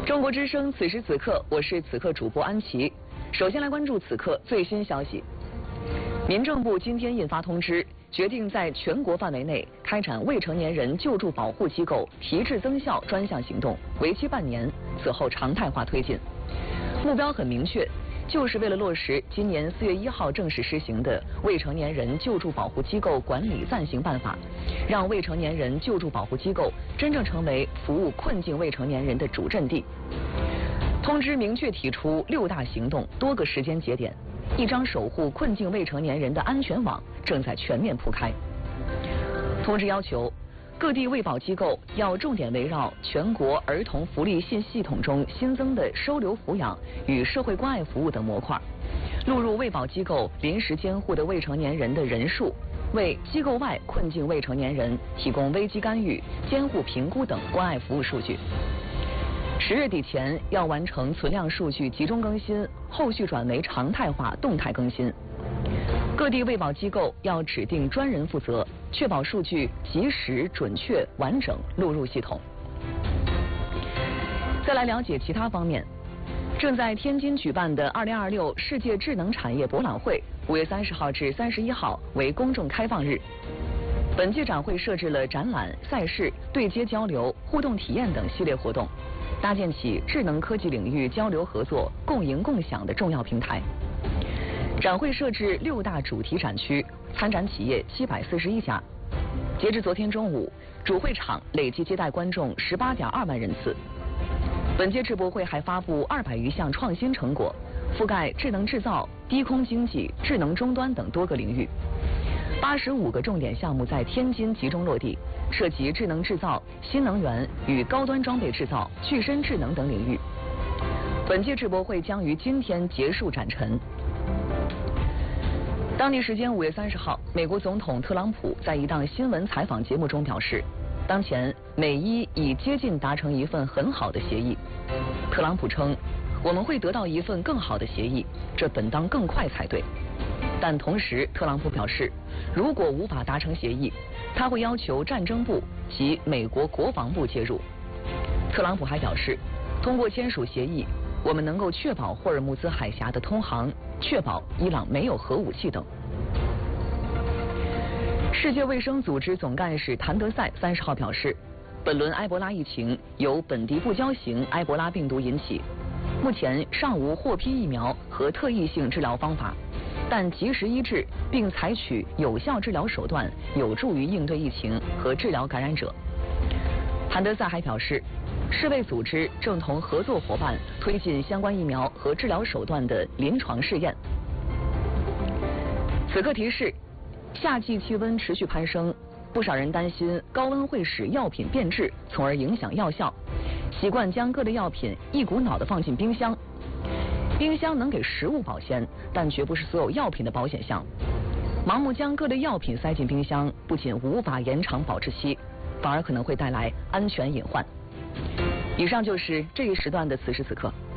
中国之声此时此刻，我是此刻主播安琪。首先来关注此刻最新消息。民政部今天印发通知，决定在全国范围内开展未成年人救助保护机构提质增效专项行动，为期半年，此后常态化推进。目标很明确，就是为了落实今年4月1号正式施行的《未成年人救助保护机构管理暂行办法》，让未成年人救助保护机构真正成为服务困境未成年人的主阵地。通知明确提出6大行动、多个时间节点，一张守护困境未成年人的安全网正在全面铺开。通知要求，各地卫保机构要重点围绕全国儿童福利信息系统中新增的收留抚养与社会关爱服务等模块，录入卫保机构临时监护的未成年人的人数，为机构外困境未成年人提供危机干预、监护评估等关爱服务数据。10月底前要完成存量数据集中更新，后续转为常态化动态更新。各地卫保机构要指定专人负责，确保数据及时、准确、完整录入系统。再来了解其他方面，正在天津举办的2026世界智能产业博览会，5月30号至31号为公众开放日。本届展会设置了展览、赛事、对接交流、互动体验等系列活动，搭建起智能科技领域交流合作、共赢共享的重要平台。展会设置6大主题展区，参展企业741家。截至昨天中午，主会场累计接待观众18.2万人次。本届智博会还发布200余项创新成果，覆盖智能制造、低空经济、智能终端等多个领域。85个重点项目在天津集中落地，涉及智能制造、新能源与高端装备制造、具身智能等领域。本届智博会将于今天结束展陈。当地时间5月30号，美国总统特朗普在一档新闻采访节目中表示，当前美伊已接近达成一份很好的协议。特朗普称，我们会得到一份更好的协议，这本当更快才对。但同时，特朗普表示，如果无法达成协议，他会要求战争部及美国国防部介入。特朗普还表示，通过签署协议，我们能够确保霍尔木兹海峡的通航，确保伊朗没有核武器等。世界卫生组织总干事谭德赛30号表示，本轮埃博拉疫情由本地不交型埃博拉病毒引起，目前尚无获批疫苗和特异性治疗方法，但及时医治并采取有效治疗手段，有助于应对疫情和治疗感染者。谭德赛还表示，世卫组织正同合作伙伴推进相关疫苗和治疗手段的临床试验。此刻提示，夏季气温持续攀升，不少人担心高温会使药品变质，从而影响药效，习惯将各类药品一股脑地放进冰箱。冰箱能给食物保鲜，但绝不是所有药品的保险项。盲目将各类药品塞进冰箱，不仅无法延长保质期，反而可能会带来安全隐患。以上就是这一时段的此时此刻。